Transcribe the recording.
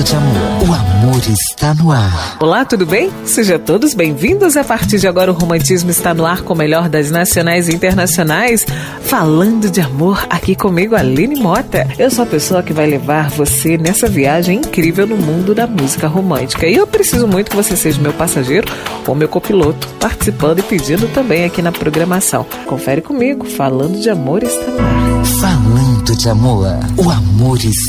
de amor, o amor está no ar. Olá, tudo bem? Sejam todos bem-vindos. A partir de agora o Romantismo está no ar com o melhor das nacionais e internacionais. Falando de amor, aqui comigo, Aline Mota. Eu sou a pessoa que vai levar você nessa viagem incrível no mundo da música romântica. E eu preciso muito que você seja meu passageiro ou meu copiloto, participando e pedindo também aqui na programação. Confere comigo, Falando de Amor está no ar. Falando de amor, o amor está